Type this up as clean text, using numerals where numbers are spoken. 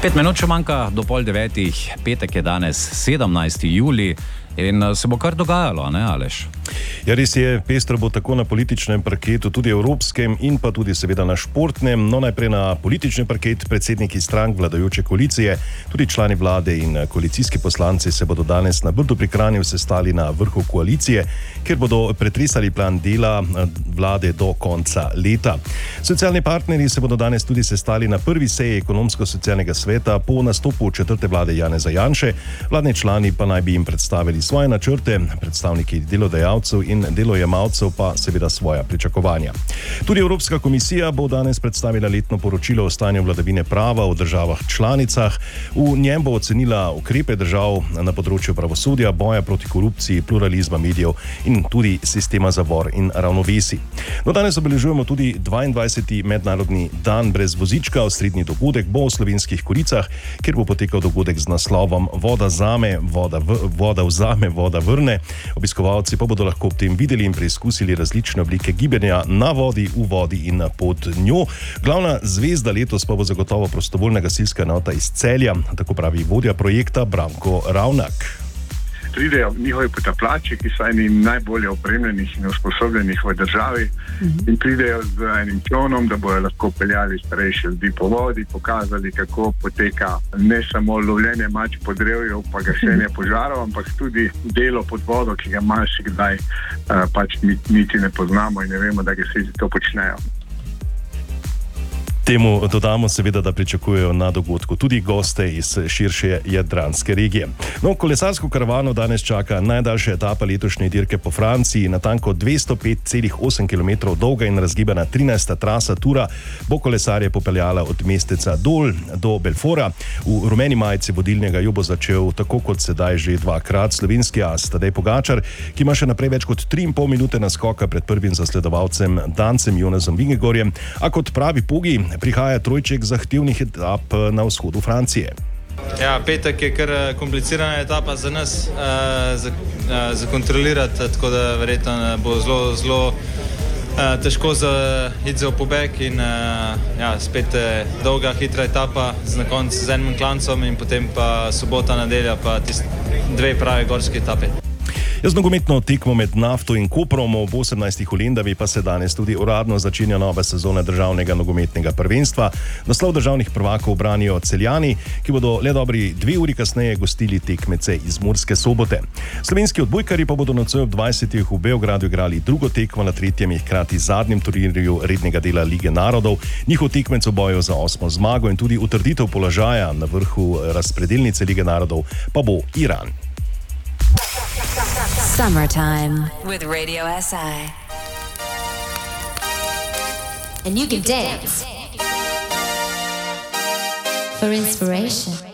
5 minut še manjka do 8:30, petek je danes 17. julij in se bo kar dogajalo, ne Aleš? Ja, res je, pestro bo tako na političnem parketu, tudi evropskem in pa tudi seveda na športnem. No, najprej na političnem parketu predsedniki strank vladajoče koalicije, tudi člani vlade in koalicijski poslanci se bodo danes na Brdu pri Kranju sestali na vrhu koalicije, kjer bodo pretresali plan dela vlade do konca leta. Socialni partnerji se bodo danes tudi sestali na prvi seji ekonomsko-socialnega sveta po nastopu četrte vlade Janeza Janše. Vladni člani pa naj bi jim predstavili svoje načrte, predstavniki delodajalcev in delojemalcev pa seveda svoja pričakovanja. Tudi Evropska komisija bo danes predstavila letno poročilo o stanju vladavine prava v državah članicah. V njem bo ocenila ukrepe držav na področju pravosodja, boja proti korupciji, pluralizma medijev in tudi sistema zavor in ravnovesij. No, danes obeležujemo tudi 22. mednarodni dan brez vozička. Osrednji dogodek bo v Slovenskih Goricah, kjer bo potekal dogodek z naslovom Voda zame, voda vzame, voda vrne. Obiskovalci pa bodo lahko ob tem videli in preizkusili različne oblike gibanja na vodi, v vodi in pod njo. Glavna zvezda letos pa bo zagotovo prostovoljna gasilska enota iz Celja, tako pravi vodja projekta Branko Ravnak. Pridejo njihovi potapljači, ki so eni najbolje opremljenih in usposobljenih v državi, in pridejo z enim čolnom, da bojo lahko peljali starejše ljudi po vodi, pokazali, kako poteka ne samo lovljenje mač po drevju pa gašenje požarov, ampak tudi delo pod vodo, ki ga marsikdaj pač niti ne poznamo in ne vemo, da gasilci to počnejo. Temu dodamo seveda, da pričakujejo na dogodku tudi goste iz širše jadranske regije. No, kolesarsko karavano danes čaka najdaljša etapa letošnje dirke po Franciji. Natanko 205,8 km dolga in razgibana 13. trasa Tura bo kolesarje popeljala od mesteca Dol do Belfora. V rumeni majici vodilnega jo bo začel tako kot sedaj že dvakrat slovenski as Tadej Pogačar, ki ima še naprej več kot 3,5 minute naskoka pred prvim zasledovalcem Dancem Jonezom Vingegorjem, a kot pravi Pogi prihaja trojček zahtevnih etap na vzhodu Francije. Ja, petek je kar komplicirana etapa za nas zakontrolirati, tako da verjetno bo zelo težko iti za pobeg in spet dolga, hitra etapa na koncu z enim klancem in potem pa sobota, nedelja pa dve pravi gorski etapi. Z nogometno tekmo med Nafto in Koprom ob 18. v Lendavi pa se danes tudi uradno začenja nova sezona državnega nogometnega prvenstva. Naslov državnih prvakov branijo Celjani, ki bodo le dobri 2 uri kasneje gostili tekmece iz Murske Sobote. Slovenski odbojkarji pa bodo nocoj ob 20. v Beogradu igrali drugo tekmo na tretjem in hkrati zadnjem turnirju rednega dela Lige narodov. Njihov tekmec v boju za 8. zmago in tudi utrditev položaja na vrhu razpredelnice Lige narodov pa bo Iran. Summertime with Radio SI. And you can dance for inspiration.